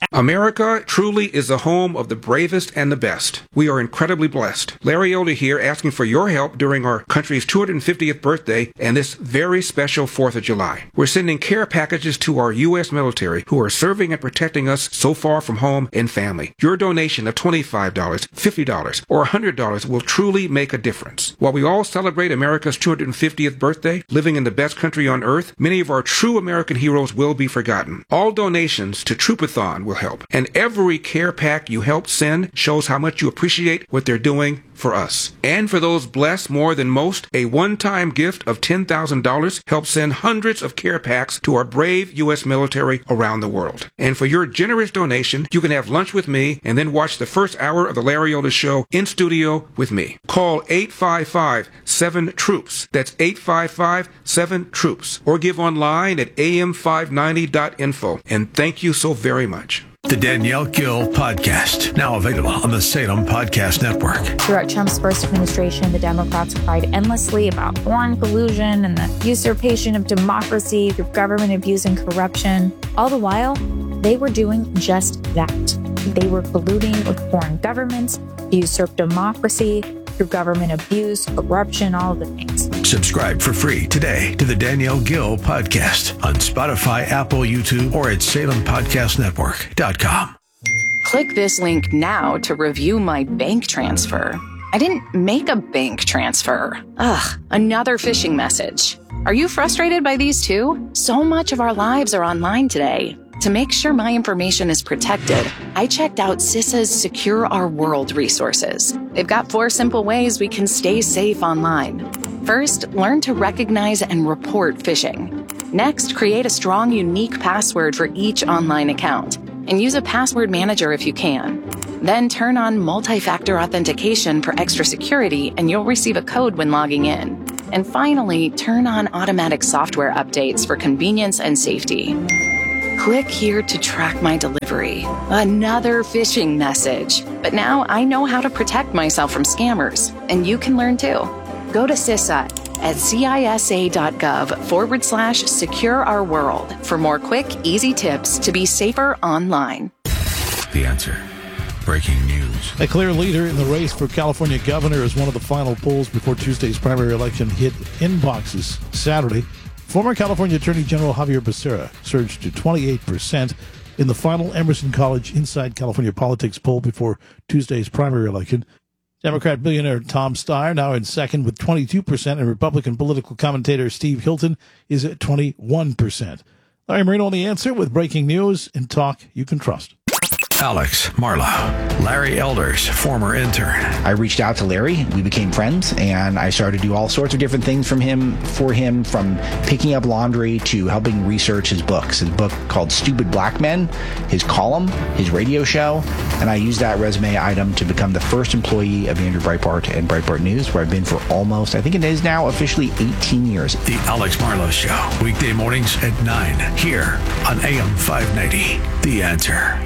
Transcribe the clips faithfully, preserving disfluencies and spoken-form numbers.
America truly is the home of the bravest and the best. We are incredibly blessed. Larry Elder here, asking for your help during our country's two hundred fiftieth birthday and this very special fourth of July. We're sending care packages to our U S military who are serving and protecting us so far from home and family. Your donation of twenty-five dollars, fifty dollars, or one hundred dollars will truly make a difference. While we all celebrate America's two hundred fiftieth birthday, living in the best country on earth, many of our true American heroes will be forgotten. All donations to Troopathon will help, and every care pack you help send shows how much you appreciate what they're doing for us. And for those blessed more than most, a one-time gift of ten thousand dollars helps send hundreds of care packs to our brave U S military around the world. And for your generous donation, you can have lunch with me and then watch the first hour of the Larry Elder Show in studio with me. Call eight five five, seven, TROOPS. That's eight five five, seven, TROOPS. Or give online at a m five ninety dot info. And thank you so very much. The Danielle Gill Podcast, now available on the Salem Podcast Network. Throughout Trump's first administration, the Democrats cried endlessly about foreign collusion and the usurpation of democracy through government abuse and corruption. All the while, they were doing just that. They were colluding with foreign governments to usurp democracy through government abuse, corruption, all of the things. Subscribe for free today to the Danielle Gill Podcast on Spotify, Apple, YouTube, or at salem podcast network dot com. Click this link now to review my bank transfer. I didn't make a bank transfer. Ugh, another phishing message. Are you frustrated by these too? So much of our lives are online today. To make sure my information is protected, I checked out CISA's Secure Our World resources. They've got four simple ways we can stay safe online. First, learn to recognize and report phishing. Next, create a strong, unique password for each online account, and use a password manager if you can. Then turn on multi-factor authentication for extra security, and you'll receive a code when logging in. And finally, turn on automatic software updates for convenience and safety. Click here to track my delivery. Another phishing message. But now I know how to protect myself from scammers, and you can learn too. Go to CISA at cisa.gov forward slash secure our world for more quick, easy tips to be safer online. The Answer. Breaking news. A clear leader in the race for California governor as one of the final polls before Tuesday's primary election hit inboxes Saturday. Former California Attorney General Javier Becerra surged to twenty-eight percent in the final Emerson College Inside California Politics poll before Tuesday's primary election. Democrat billionaire Tom Steyer now in second with twenty-two percent, and Republican political commentator Steve Hilton is at twenty-one percent. Larry Marino on The Answer with breaking news and talk you can trust. Alex Marlow, Larry Elder's former intern. I reached out to Larry. We became friends, and I started to do all sorts of different things from him, for him, from picking up laundry to helping research his books. His book called Stupid Black Men, his column, his radio show, and I used that resume item to become the first employee of Andrew Breitbart and Breitbart News, where I've been for almost, I think it is now officially eighteen years. The Alex Marlow Show, weekday mornings at nine, here on A M five ninety. The Answer.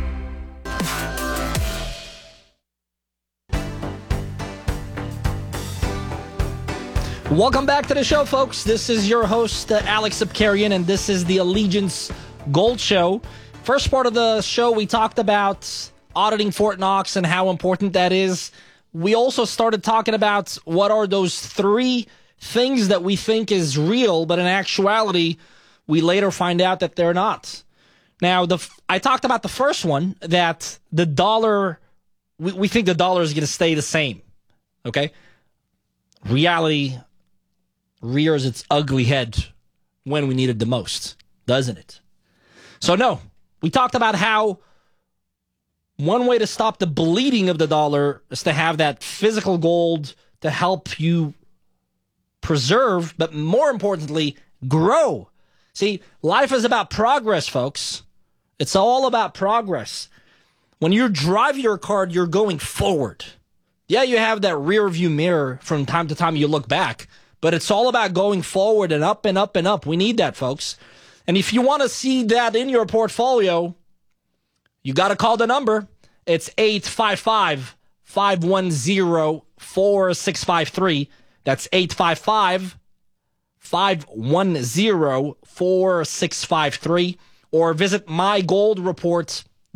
Welcome back to the show, folks. This is your host, uh, Alex Abkarian, and this is the Allegiance Gold Show. First part of the show, we talked about auditing Fort Knox and how important that is. We also started talking about what are those three things that we think is real, but in actuality, we later find out that they're not. Now, the I talked about the first one, that the dollar, we, we think the dollar is going to stay the same, okay? Reality rears its ugly head when we need it the most, doesn't it? So no, we talked about how one way to stop the bleeding of the dollar is to have that physical gold to help you preserve, but more importantly, grow. See, life is about progress, folks. It's all about progress. When you drive your car, you're going forward. Yeah, you have that rear view mirror from time to time you look back, but it's all about going forward and up and up and up. We need that, folks. And if you want to see that in your portfolio, you got to call the number. It's eight five five, five one zero, four six five three. That's eight five five, five one zero, four six five three. Or visit my gold report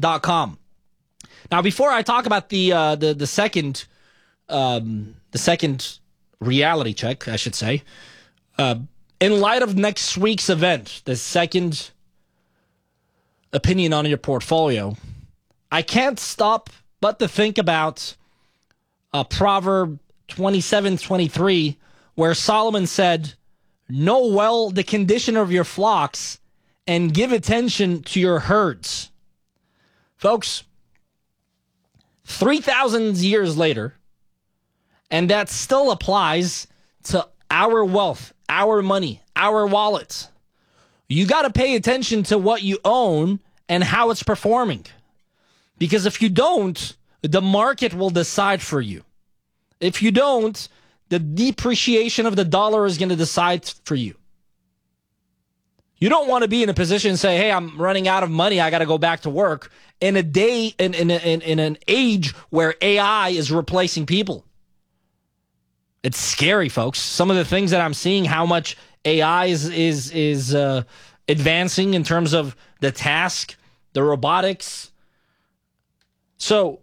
dot com. Now, before I talk about the uh, the the second um, the second reality check, I should say, uh, in light of next week's event, the second opinion on your portfolio, I can't stop but to think about uh, Proverb twenty-seven twenty-three, where Solomon said, "Know well the condition of your flocks and give attention to your herds." Folks, three thousand years later, and that still applies to our wealth, our money, our wallets. You got to pay attention to what you own and how it's performing. Because if you don't, the market will decide for you. If you don't, the depreciation of the dollar is going to decide for you. You don't want to be in a position and say, hey, I'm running out of money, I got to go back to work in a day, in, in, in, in an age where A I is replacing people. It's scary, folks. Some of the things that I'm seeing, how much A I is is is uh, advancing in terms of the task, the robotics. So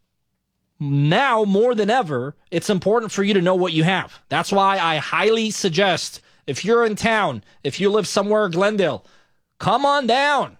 now more than ever, it's important for you to know what you have. That's why I highly suggest, if you're in town, if you live somewhere in Glendale, come on down.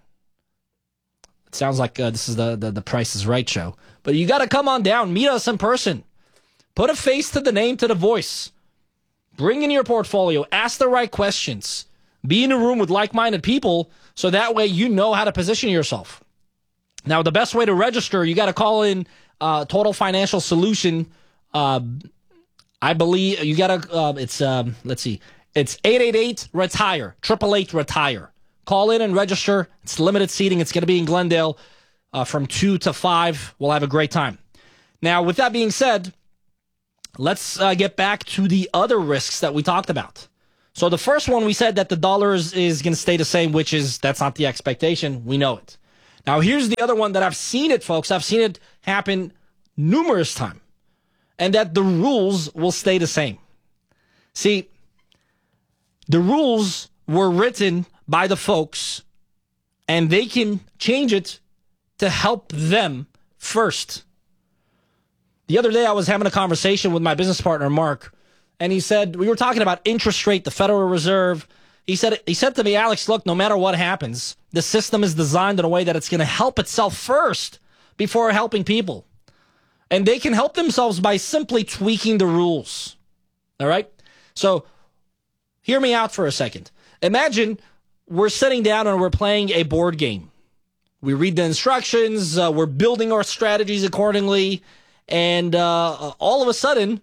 It sounds like uh, this is the, the, the Price is Right show. But you got to come on down. Meet us in person. Put a face to the name, to the voice. Bring in your portfolio. Ask the right questions. Be in a room with like-minded people so that way you know how to position yourself. Now, the best way to register, you got to call in uh, Total Financial Solution. Uh, I believe you got to, uh, it's, um, let's see, it's eight eight eight, retire, eight eight eight, retire. Call in and register. It's limited seating. It's going to be in Glendale uh, from two to five. We'll have a great time. Now, with that being said, let's uh, get back to the other risks that we talked about. So the first one, we said that the dollar is, is going to stay the same, which is, that's not the expectation. We know it. Now, here's the other one that I've seen it, folks. I've seen it happen numerous times. And that the rules will stay the same. See, the rules were written by the folks, and they can change it to help them first. The other day, I was having a conversation with my business partner, Mark, and he said, we were talking about interest rate, the Federal Reserve. He said, he said to me, Alex, look, no matter what happens, the system is designed in a way that it's going to help itself first before helping people. And they can help themselves by simply tweaking the rules. All right? So, hear me out for a second. Imagine we're sitting down and we're playing a board game. We read the instructions, uh, we're building our strategies accordingly, and uh, all of a sudden,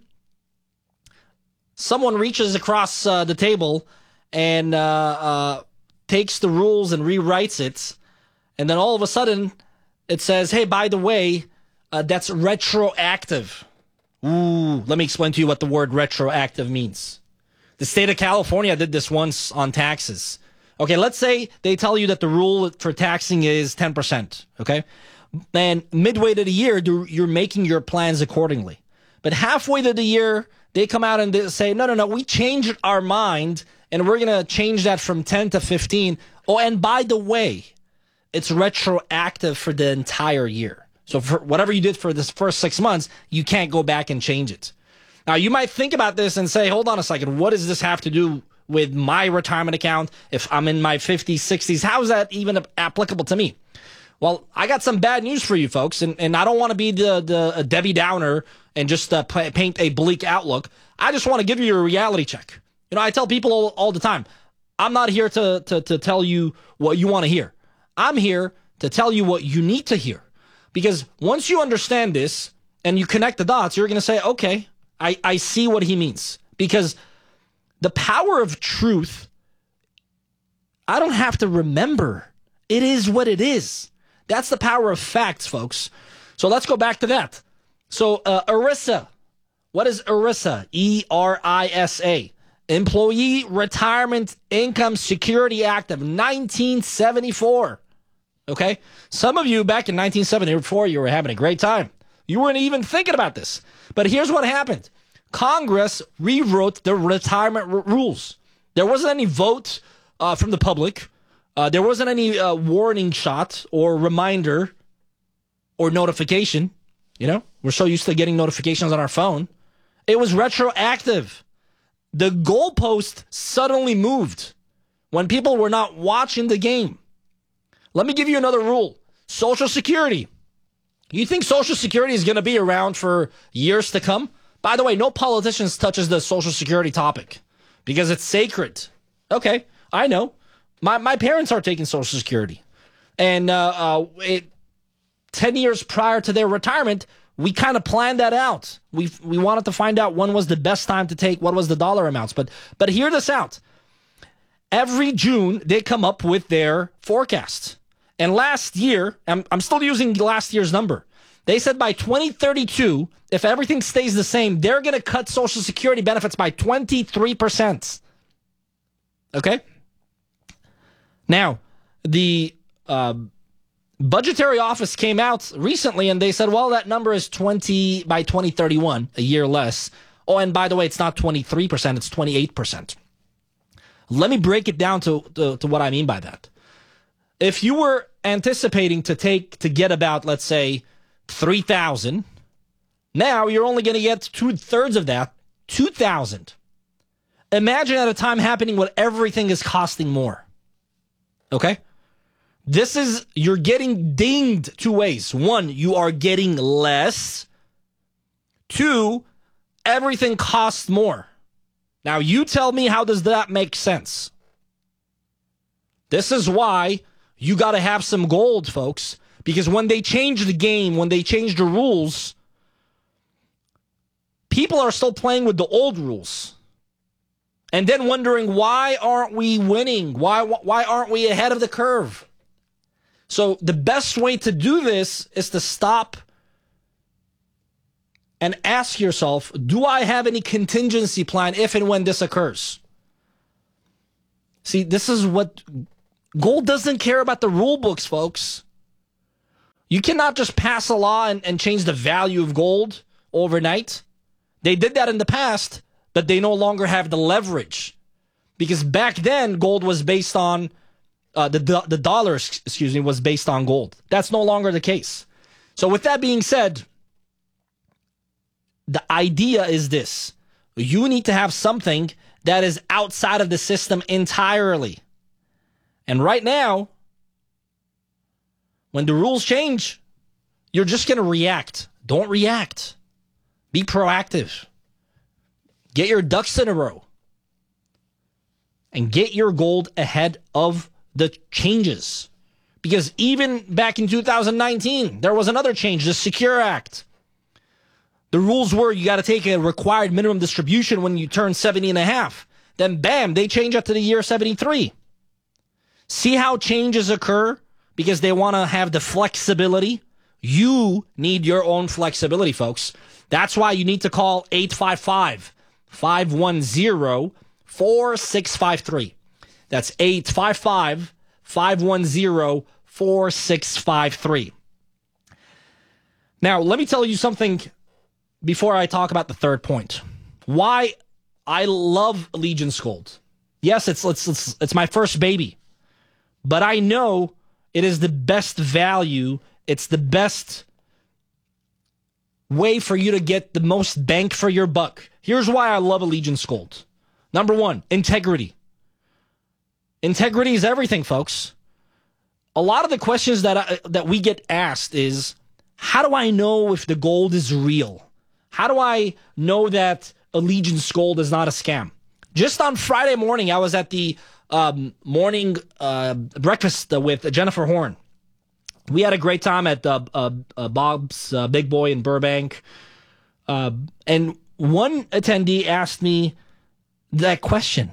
someone reaches across uh, the table and uh, uh, takes the rules and rewrites it, and then all of a sudden, it says, hey, by the way, uh, that's retroactive. Ooh, let me explain to you what the word retroactive means. The state of California did this once on taxes. Okay, let's say they tell you that the rule for taxing is ten percent, okay? And midway to the year, you're making your plans accordingly. But halfway to the year, they come out and they say, no, no, no, we changed our mind, and we're going to change that from ten to fifteen. Oh, and by the way, it's retroactive for the entire year. So for whatever you did for this first six months, you can't go back and change it. Now, you might think about this and say, hold on a second, what does this have to do with my retirement account if I'm in my fifties, sixties? How is that even applicable to me? Well, I got some bad news for you folks, and, and I don't want to be the, the a Debbie Downer and just uh, p- paint a bleak outlook. I just want to give you a reality check. You know, I tell people all, all the time, I'm not here to, to, to tell you what you want to hear. I'm here to tell you what you need to hear. Because once you understand this and you connect the dots, you're going to say, okay, I, I see what he means. Because the power of truth, I don't have to remember. It is what it is. That's the power of facts, folks. So let's go back to that. So uh, ERISA. What is ERISA? E R I S A. Employee Retirement Income Security Act of nineteen seventy-four. Okay? Some of you back in nineteen seventy-four, you were having a great time. You weren't even thinking about this. But here's what happened. Congress rewrote the retirement r- rules. There wasn't any vote uh, from the public. Uh, there wasn't any uh, warning shot or reminder or notification. You know, we're so used to getting notifications on our phone. It was retroactive. The goalpost suddenly moved when people were not watching the game. Let me give you another rule. Social Security. You think Social Security is going to be around for years to come? By the way, no politician touches the Social Security topic because it's sacred. Okay, I know. My my parents are taking Social Security. And uh, uh, it, ten years prior to their retirement, we kind of planned that out. We we wanted to find out when was the best time to take, what was the dollar amounts. But but hear this out. Every June, they come up with their forecast. And last year, I'm, I'm still using last year's number. They said by twenty thirty-two, if everything stays the same, they're going to cut Social Security benefits by twenty-three percent. Okay? Now, the uh, Budgetary Office came out recently and they said, well, that number is twenty by twenty thirty-one, a year less. Oh, and by the way, it's not twenty-three percent, it's twenty-eight percent. Let me break it down to, to, to what I mean by that. If you were anticipating to take to get about, let's say, three thousand, now you're only going to get two-thirds of that, two thousand. Imagine at a time happening when everything is costing more. Okay? This is, you're getting dinged two ways. One, you are getting less. Two, everything costs more. Now, you tell me, how does that make sense? This is why you got to have some gold, folks, because when they change the game, when they change the rules, people are still playing with the old rules. And then wondering, why aren't we winning? Why, why aren't we ahead of the curve? So the best way to do this is to stop and ask yourself, do I have any contingency plan if and when this occurs? See, this is what gold doesn't care about the rule books, folks. You cannot just pass a law and, and change the value of gold overnight. They did that in the past, but they no longer have the leverage. Because back then, gold was based on, uh, the, the dollar, excuse me, was based on gold. That's no longer the case. So with that being said, the idea is this. You need to have something that is outside of the system entirely. And right now, when the rules change, you're just going to react. Don't react. Be proactive. Get your ducks in a row. And get your gold ahead of the changes. Because even back in two thousand nineteen, there was another change, the Secure Act. The rules were you got to take a required minimum distribution when you turn seventy and a half. Then bam, they change up to the year seventy-three. See how changes occur? Because they want to have the flexibility. You need your own flexibility, folks. That's why you need to call eight five five, five one zero, four six five three. That's eight five five, five one zero, four six five three. Now, let me tell you something before I talk about the third point. Why I love Allegiance Gold. Yes, it's, it's, it's, it's my first baby. But I know it is the best value. It's the best way for you to get the most bang for your buck. Here's why I love Allegiance Gold. Number one, integrity. Integrity is everything, folks. A lot of the questions that I, that we get asked is, how do I know if the gold is real? How do I know that Allegiance Gold is not a scam? Just on Friday morning, I was at the um, morning uh, breakfast with Jennifer Horn. We had a great time at uh, uh, uh, Bob's uh, Big Boy in Burbank. Uh, and one attendee asked me that question.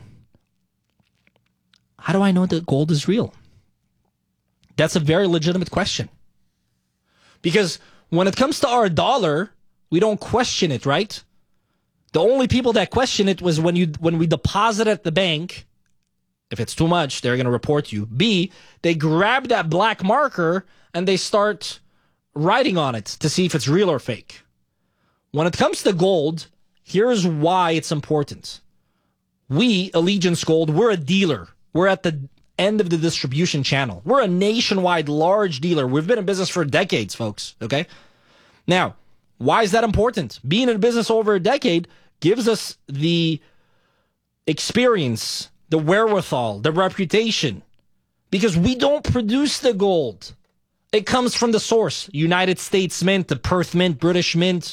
How do I know that gold is real? That's a very legitimate question. Because when it comes to our dollar, we don't question it, right? The only people that question it was when you when we deposit at the bank. If it's too much, they're going to report you. B, they grab that black marker and they start writing on it to see if it's real or fake. When it comes to gold, here's why it's important. We, Allegiance Gold, we're a dealer. We're at the end of the distribution channel. We're a nationwide large dealer. We've been in business for decades, folks, okay? Now, why is that important? Being in business over a decade gives us the experience, the wherewithal, the reputation, because we don't produce the gold. It comes from the source, United States Mint, the Perth Mint, British Mint.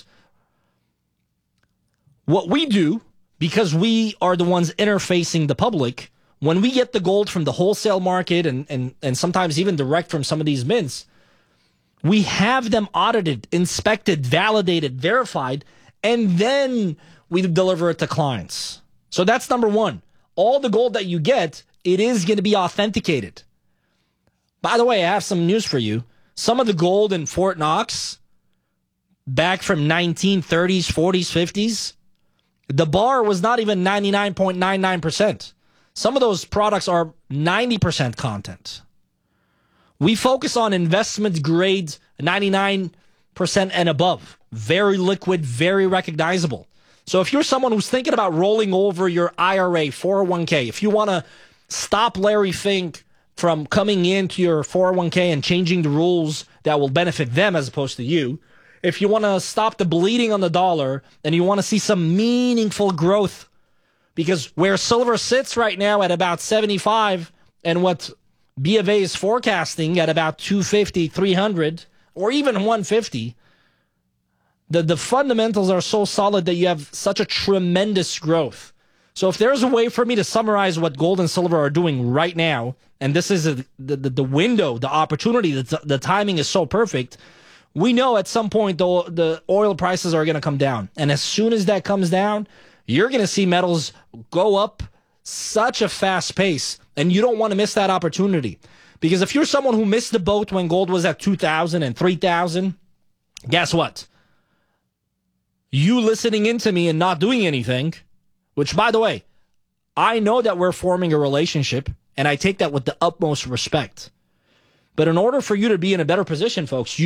What we do, because we are the ones interfacing the public, when we get the gold from the wholesale market and, and, and sometimes even direct from some of these mints, we have them audited, inspected, validated, verified, and then we deliver it to clients. So that's number one. All the gold that you get, it is going to be authenticated. By the way, I have some news for you. Some of the gold in Fort Knox, back from nineteen thirties, forties, fifties, the bar was not even ninety-nine point nine nine percent. Some of those products are ninety percent content. We focus on investment grade ninety-nine percent and above. Very liquid, very recognizable. So if you're someone who's thinking about rolling over your I R A, four oh one k, if you want to stop Larry Fink from coming into your four oh one k and changing the rules that will benefit them as opposed to you, if you want to stop the bleeding on the dollar and you want to see some meaningful growth, because where silver sits right now at about seventy-five and what B of A is forecasting at about two fifty, three hundred, or even one fifty, the, the fundamentals are so solid that you have such a tremendous growth. So if there's a way for me to summarize what gold and silver are doing right now, and this is a, the, the, the window, the opportunity, the, the timing is so perfect, we know at some point the, the oil prices are going to come down. And as soon as that comes down, you're going to see metals go up such a fast pace, and you don't want to miss that opportunity. Because if you're someone who missed the boat when gold was at two thousand and three thousand, guess what? You listening into me and not doing anything, which, by the way, I know that we're forming a relationship, and I take that with the utmost respect. But in order for you to be in a better position, folks, you